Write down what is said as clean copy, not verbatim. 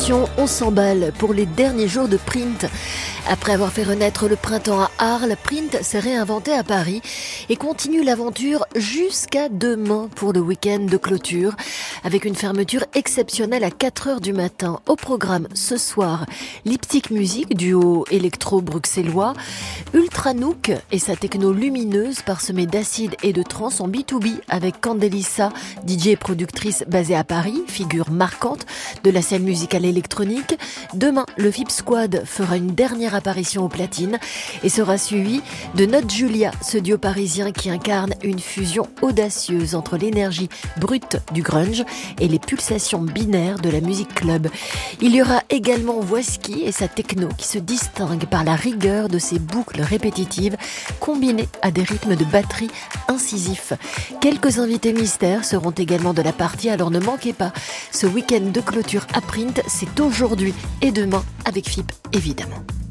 attention, on s'emballe pour les derniers jours de Print. Après avoir fait renaître le printemps à Arles, Print s'est réinventé à Paris et continue l'aventure jusqu'à demain pour le week-end de clôture, avec une fermeture exceptionnelle à 4h du matin. Au programme ce soir, Lipstick Music, duo électro-bruxellois, Ultranook et sa techno lumineuse parsemée d'acide et de trance en B2B avec Candelissa, DJ et productrice basée à Paris, figure marquante de la scène musicale électronique. Demain, le VIP Squad fera une dernière apparition aux platines et sera suivi de Note Julia, ce duo parisien qui incarne une fusion audacieuse entre l'énergie brute du grunge et les pulsations binaires de la musique club. Il y aura également Whisky et sa techno qui se distingue par la rigueur de ses boucles répétitives combinées à des rythmes de batterie incisifs. Quelques invités mystères seront également de la partie, alors ne manquez pas. Ce week-end de clôture à Print, c'est aujourd'hui et demain avec FIP évidemment.